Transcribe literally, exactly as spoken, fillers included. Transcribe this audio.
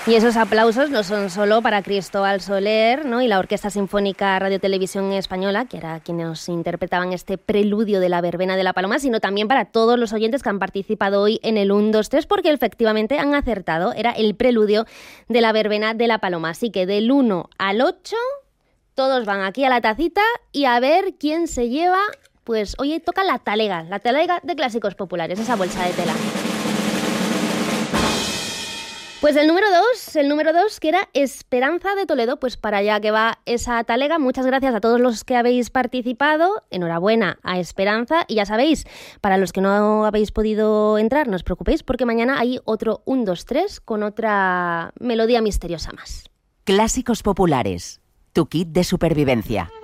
Y esos aplausos no son solo para Cristóbal Soler, ¿no?, y la Orquesta Sinfónica Radio Televisión Española, que era quienes interpretaban este preludio de la verbena de la Paloma, sino también para todos los oyentes que han participado hoy en el uno, dos, tres, porque efectivamente han acertado. Era el preludio de la verbena de la Paloma. Así que del uno al ocho, todos van aquí a la tacita y a ver quién se lleva. Pues oye, toca la talega, la talega de Clásicos Populares, esa bolsa de tela. Pues el número dos, el número dos, que era Esperanza de Toledo, pues para allá que va esa talega. Muchas gracias a todos los que habéis participado. Enhorabuena a Esperanza. Y ya sabéis, para los que no habéis podido entrar, no os preocupéis, porque mañana hay otro uno, dos, tres con otra melodía misteriosa más. Clásicos Populares, tu kit de supervivencia.